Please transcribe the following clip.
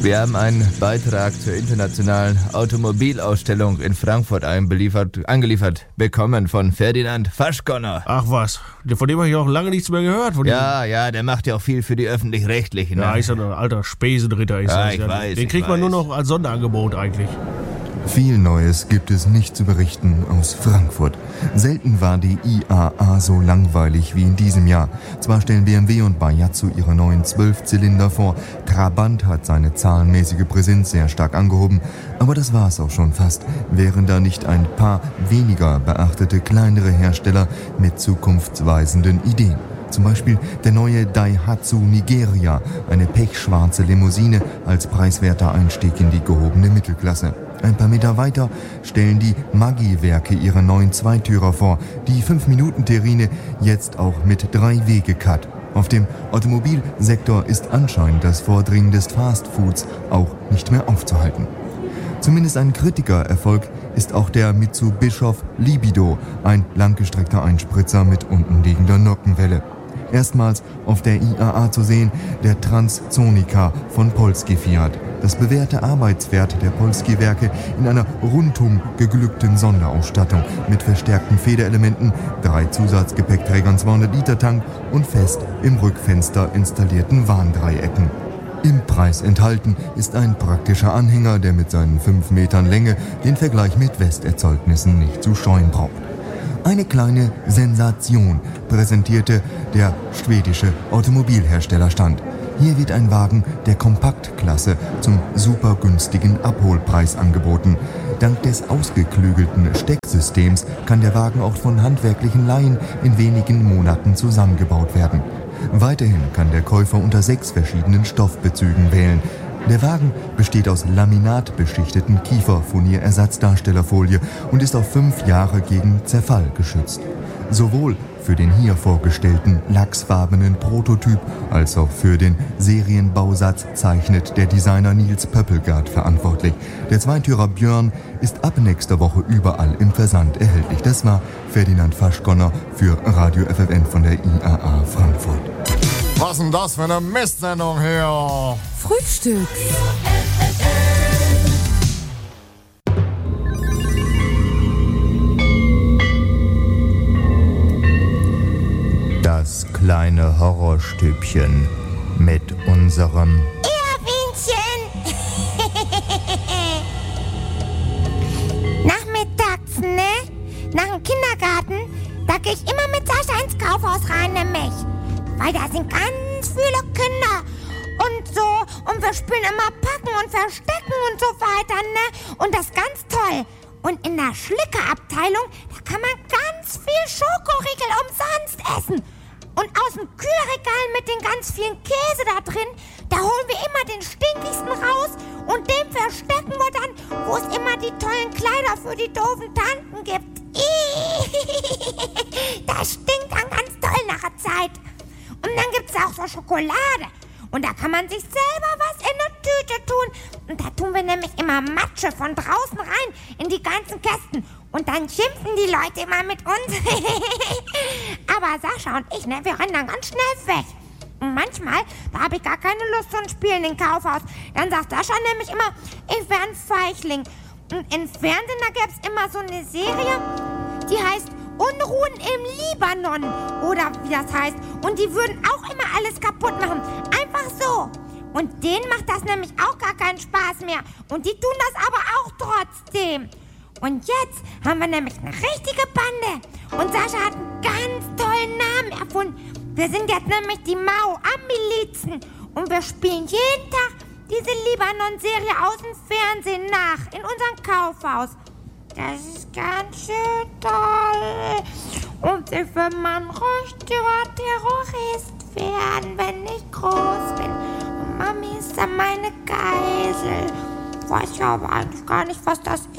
Wir haben einen Beitrag zur internationalen Automobilausstellung in Frankfurt angeliefert bekommen von Ferdinand Faschgonner. Ach was, von dem habe ich auch lange nichts mehr gehört. Ja, der macht ja auch viel für die Öffentlich-Rechtlichen. Ne? Ja, ist ja ein alter Spesenritter. Ich weiß. Den kriegt man nur noch als Sonderangebot eigentlich. Viel Neues gibt es nicht zu berichten aus Frankfurt. Selten war die IAA so langweilig wie in diesem Jahr. Zwar stellen BMW und Bajazzo ihre neuen 12-Zylinder vor, Trabant hat seine zahlenmäßige Präsenz sehr stark angehoben, aber das war's auch schon fast. Wären da nicht ein paar weniger beachtete kleinere Hersteller mit zukunftsweisenden Ideen. Zum Beispiel der neue Daihatsu Nigeria, eine pechschwarze Limousine als preiswerter Einstieg in die gehobene Mittelklasse. Ein paar Meter weiter stellen die Maggi-Werke ihre neuen Zweitürer vor, die 5-Minuten-Terrine jetzt auch mit 3-Wege-Cut. Auf dem Automobilsektor ist anscheinend das Vordringen des Fastfoods auch nicht mehr aufzuhalten. Zumindest ein Kritikererfolg ist auch der Mitsubishi Libido, ein langgestreckter Einspritzer mit untenliegender Nockenwelle. Erstmals auf der IAA zu sehen, der Transzonika von Polski Fiat. Das bewährte Arbeitspferd der Polski-Werke in einer rundum geglückten Sonderausstattung mit verstärkten Federelementen, 3 Zusatzgepäckträgern, 200-Liter-Tank und fest im Rückfenster installierten Warndreiecken. Im Preis enthalten ist ein praktischer Anhänger, der mit seinen 5 Metern Länge den Vergleich mit Westerzeugnissen nicht zu scheuen braucht. Eine kleine Sensation präsentierte der schwedische Automobilherstellerstand. Hier wird ein Wagen der Kompaktklasse zum super günstigen Abholpreis angeboten. Dank des ausgeklügelten Stecksystems kann der Wagen auch von handwerklichen Laien in wenigen Monaten zusammengebaut werden. Weiterhin kann der Käufer unter 6 verschiedenen Stoffbezügen wählen. Der Wagen besteht aus laminatbeschichteten Kieferfurnierersatzdarstellerfolie und ist auf 5 Jahre gegen Zerfall geschützt. Sowohl für den hier vorgestellten lachsfarbenen Prototyp als auch für den Serienbausatz zeichnet der Designer Nils Pöppelgard verantwortlich. Der Zweitürer Björn ist ab nächster Woche überall im Versand erhältlich. Das war Ferdinand Faschgonner für Radio FFN von der IAA Frankfurt. Was denn das für eine Mistsendung hier? Frühstück. Das kleine Horrorstübchen mit unserem Erwinchen! Nachmittags, ne? Nach dem Kindergarten, da gehe ich immer mit Sascha ins Kaufhaus rein, nämlich. Weil da sind ganz viele Kinder und so. Und wir spielen immer Packen und Verstecken und so weiter, ne? Und das ist ganz toll. Und in der Schlickerabteilung, da kann man ganz viel Schokoriegel umsonst essen. Und aus dem Kühlregal mit den ganz vielen Käse da drin, da holen wir immer den stinkigsten raus und den verstecken wir dann, wo es immer die tollen Kleider für die doofen Tanten gibt. Das stinkt dann ganz toll nach der Zeit. Und dann gibt's auch so Schokolade. Und da kann man sich selber was in eine Tüte tun. Und da tun wir nämlich immer Matsche von draußen rein in die ganzen Kästen. Und dann schimpfen die Leute immer mit uns. Aber Sascha und ich, ne, wir rennen dann ganz schnell weg. Und manchmal, da habe ich gar keine Lust zum Spielen im Kaufhaus. Dann sagt Sascha nämlich immer, ich wäre ein Feigling. Und im Fernsehen, da gäbe es immer so eine Serie, die heißt Unruhen im Libanon. Oder wie das heißt. Und die würden auch immer alles kaputt machen. Einfach so. Und denen macht das nämlich auch gar keinen Spaß mehr. Und die tun das aber auch trotzdem. Und jetzt haben wir nämlich eine richtige Bande. Und Sascha hat einen ganz tollen Namen erfunden. Wir sind jetzt nämlich die Mau-Am-Milizen. Und wir spielen jeden Tag diese Libanon-Serie aus dem Fernsehen nach. In unserem Kaufhaus. Das ist ganz schön toll. Und ich will mal ein richtiger Terrorist werden, wenn ich groß bin. Und Mami ist dann meine Geisel. Weiß ja aber eigentlich gar nicht, was das